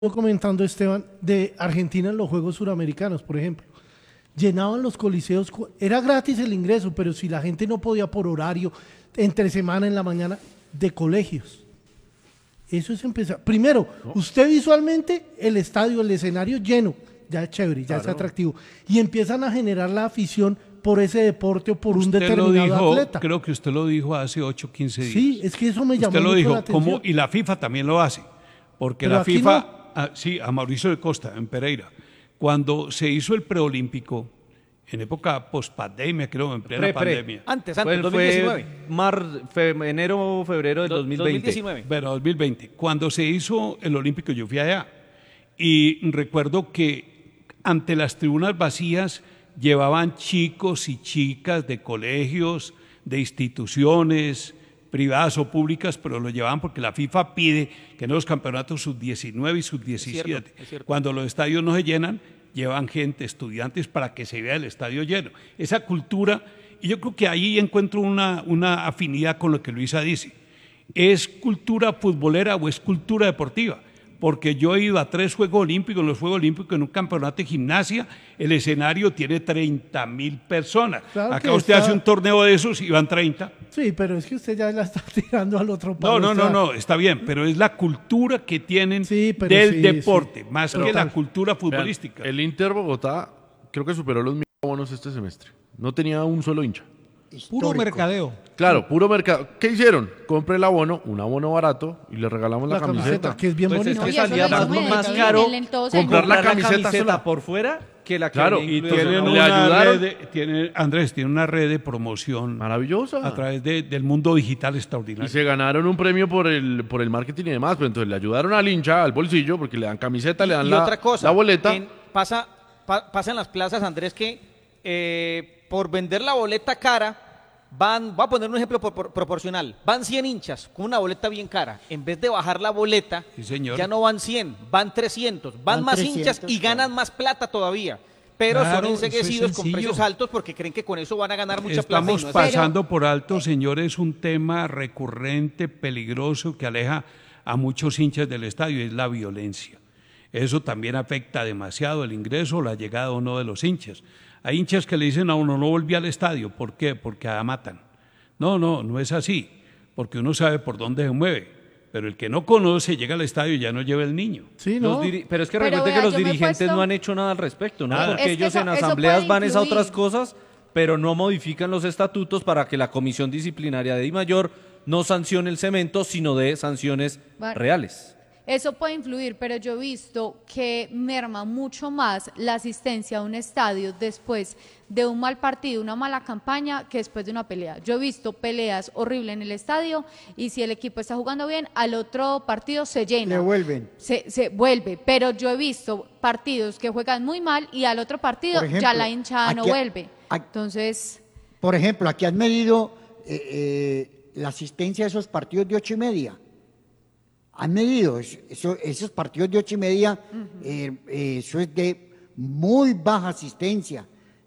comentando, Esteban, de Argentina en los Juegos Suramericanos, por ejemplo. Llenaban los coliseos, era gratis el ingreso, pero si la gente no podía por horario, entre semana, en la mañana, de colegios. Eso es empezar. Primero, usted visualmente, el estadio, el escenario lleno, ya es chévere, ya es atractivo. Y empiezan a generar la afición por ese deporte o por un determinado atleta. Creo que usted lo dijo hace 8 o 15 días. Sí, es que eso me llamó mucho la atención. Usted lo dijo, y la FIFA también lo hace, porque pero la FIFA, no. sí, a Mauricio de Costa, en Pereira, cuando se hizo el preolímpico, en época post-pandemia, creo, en plena pandemia. Antes, 2019. Enero, febrero del 2020. 2019. Pero 2020. Cuando se hizo el olímpico, yo fui allá. Y recuerdo que ante las tribunas vacías llevaban chicos y chicas de colegios, de instituciones privadas o públicas, pero lo llevaban porque la FIFA pide que en los campeonatos sub-19 y sub-17, cuando los estadios no se llenan, llevan gente, estudiantes, para que se vea el estadio lleno. Esa cultura, y yo creo que ahí encuentro una afinidad con lo que Luisa dice. ¿Es cultura futbolera o es cultura deportiva? Porque yo he ido a 3 Juegos Olímpicos, en los Juegos Olímpicos, en un campeonato de gimnasia, el escenario tiene 30.000 personas. Claro. Acá usted hace un torneo de esos y van 30. Sí, pero es que usted ya la está tirando al otro palo. No, está bien, pero es la cultura que tienen del deporte, más que la cultura futbolística. Vean, el Inter Bogotá creo que superó los 1.000 abonos este semestre. No tenía un solo hincha. Puro mercadeo. Claro, puro mercado. ¿Qué hicieron? Compre el abono, un abono barato, y le regalamos la camiseta. Que es bien Pues bonito. es que salía más caro comprar la camiseta por fuera que la que y Andrés tiene una red de promoción maravillosa a través del mundo digital extraordinario. Y se ganaron un premio por el marketing y demás, pero entonces le ayudaron al hincha, al bolsillo, porque le dan camiseta, le dan otra cosa, la boleta. Pasa en las plazas, Andrés, que por vender la boleta cara, voy a poner un ejemplo proporcional, van 100 hinchas con una boleta bien cara, en vez de bajar la boleta, ya no van 100, van 300, van más 300, hinchas y ganan más plata todavía, pero son enseguecidos con precios altos porque creen que con eso van a ganar mucha plata. Estamos pasando por alto, señores, un tema recurrente, peligroso, que aleja a muchos hinchas del estadio, es la violencia. Eso también afecta demasiado el ingreso, la llegada o no de los hinchas. Hay hinchas que le dicen a uno, no volví al estadio. ¿Por qué? Porque matan. No es así, porque uno sabe por dónde se mueve. Pero el que no conoce llega al estadio y ya no lleva el niño. Sí, ¿no? Pero es que recuerde que los dirigentes no han hecho nada al respecto, ¿no? Nada. Porque ellos en asambleas van a otras cosas, pero no modifican los estatutos para que la comisión disciplinaria de DIMAYOR no sancione el cemento, sino de sanciones reales. Eso puede influir, pero yo he visto que merma mucho más la asistencia a un estadio después de un mal partido, una mala campaña, que después de una pelea. Yo he visto peleas horribles en el estadio y si el equipo está jugando bien, al otro partido se llena. Le vuelven. Se vuelve, pero yo he visto partidos que juegan muy mal y al otro partido ejemplo, ya la hinchada no vuelve. Entonces... Por ejemplo, aquí han medido la asistencia a esos partidos de 8:30. Han medido esos partidos de 8:30, eso es de muy baja asistencia,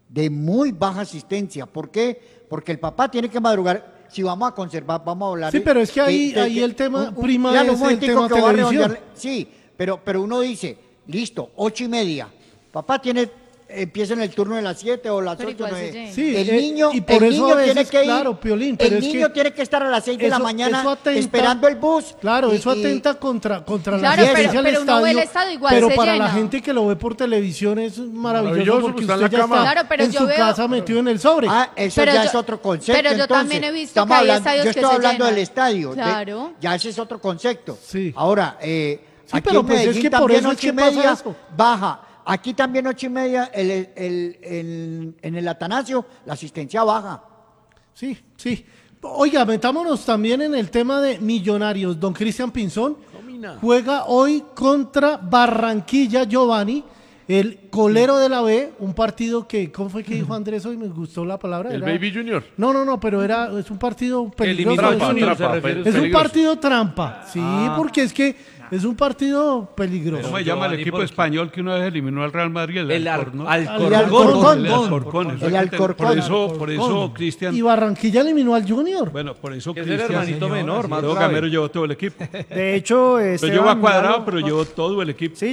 ¿Por qué? Porque el papá tiene que madrugar. Si vamos a conservar, vamos a hablar. Sí, pero es que ahí el tema prima es el tema televisión. Sí, pero uno dice, listo, 8:30. Papá empieza en el turno de las 7 o las 8, 9. Sí, el niño, y por eso tiene que ir, claro, Piolín, pero el niño tiene que estar a las 6 de la mañana esperando el bus. Claro, eso atenta contra la asistencia al estadio. Uno ve el estadio igual pero se para llena. La gente que lo ve por televisión es maravilloso porque está usted ya está en su casa metido en el sobre. Eso ya es otro concepto. Pero yo también he visto que hay estadios que se llenan. Yo estoy hablando del estadio. Claro. Ya ese es otro concepto. Sí. Ahora, sí, aquí pero en pues Medellín es que por también eso es que 8:30 pasa eso. baja. Aquí también 8:30 en el Atanasio la asistencia baja. Sí. Oiga, metámonos también en el tema de Millonarios. Don Cristian Pinzón juega hoy contra Barranquilla Giovanni, el colero de la B, un partido que, ¿cómo fue que dijo Andrés hoy? Me gustó la palabra. El Baby Junior. No, pero es un partido peligroso. Trampa, es un partido trampa. Sí, porque es que Es un partido peligroso. ¿Cómo se llama el Giovanni, equipo ¿por qué? español que una vez eliminó al Real Madrid? El Alcorcón. Alcorcón. El Alcorcón. eso El hay que tener- Alcorcón. Por eso, Cristian. Y Barranquilla eliminó al Junior. Bueno, por eso Que es el Cristian. hermanito menor, más Teo grave. Gamero llevó todo el equipo. De hecho, Yo llevo a Cuadrado, pero llevó todo el equipo. Sí,